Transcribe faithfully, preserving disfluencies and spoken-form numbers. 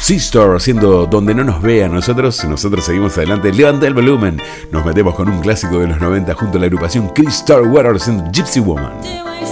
C-Store haciendo Donde no nos vean. Nosotros, nosotros seguimos adelante. Levanta el volumen. Nos metemos con un clásico de los noventa junto a la agrupación Chris Starkweather haciendo Gypsy Woman.